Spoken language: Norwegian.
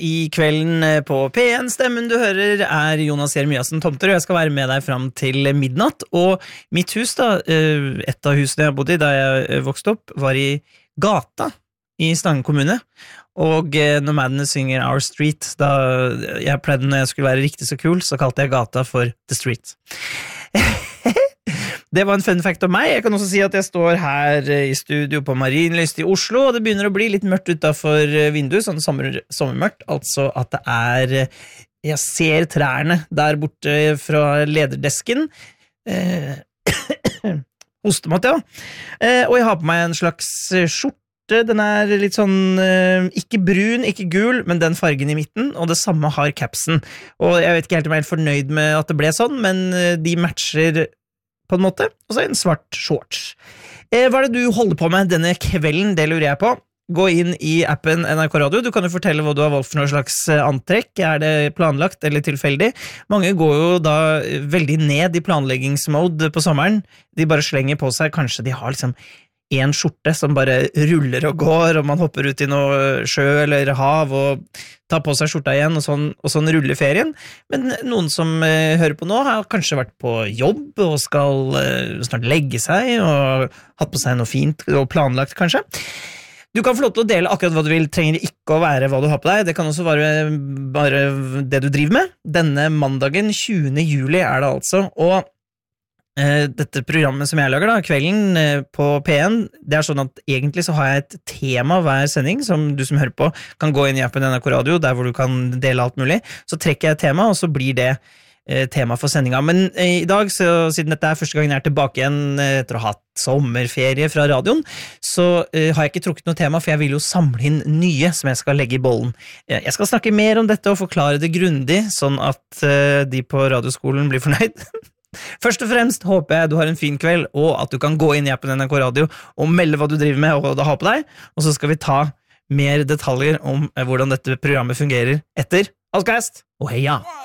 I kvelden på P1. Stemmen du hører Jonas Jeremiassen Tomter, og jeg skal være med deg frem til midnatt. Og mitt hus da, et av husene jeg bodde I da jeg vokste opp, var I gata I Stange kommune. Og når Madness synger Our Street, da jeg pleide når jeg skulle være riktig så kul, så kalte jeg gata for The Street. Det var en fun fact om meg. Jeg kan også si at jeg står her I studio på Marienlyst I Oslo, og det begynner å bli litt mørkt utenfor vinduet, sånn sommermørkt, altså at det jeg ser trærne der borte fra lederdesken. Hostemått, ja. Og jeg har på meg en slags skjorte, den litt sånn, ikke brun, ikke gul, men den fargen I midten, og det samme har capsen. Og jeg vet ikke helt om jeg fornøyd med at det ble sånn, men de matcher på en måte, og så en svart shorts. Hva det du holder på med denne kvelden, det lurer jeg på. Gå inn I appen NRK Radio, du kan jo fortelle hva du har valgt for noe slags antrekk, det planlagt eller tilfeldig? Mange går jo da veldig ned I planleggingsmode på sommeren, de bare slenger på seg, kanskje de har liksom en skjorte som bare ruller og går, og man hopper ut I noe sjø eller hav og tar på seg skjorta igjen, og sånn ruller ferien. Men noen som hører på nå har kanskje vært på jobb og skal snart legge seg og hatt på seg noe fint og planlagt kanskje. Du kan få lov til å dele akkurat hva du vil, trenger ikke å være hva du har på deg, det kan også være bare det du driver med. Denne mandagen 20. juli det altså, og dette programmet som jeg lager da, kvelden på P1, det sånn at egentlig så har jeg et tema hver sending, som du som hører på kan gå inn I appen NRK Radio, der hvor du kan dele alt mulig, så trekker jeg et tema, og så blir det tema for sendinga. Men I dag, så, siden dette første gangen jeg tilbake igjen etter å ha hatt sommerferie fra radioen, så har jeg ikke trukket noe tema, for jeg vil jo samle inn nye som jeg skal legge I bollen. Jeg skal snakke mer om dette og forklare det grundig, sånn at de på radioskolen blir fornøyd. Først og fremst håper jeg du har en fin kveld, og at du kan gå inn I appen NRK Radio og melde hva du driver med og hva du har på deg, og så skal vi ta mer detaljer om hvordan dette programmet fungerer etter Outcast og heia!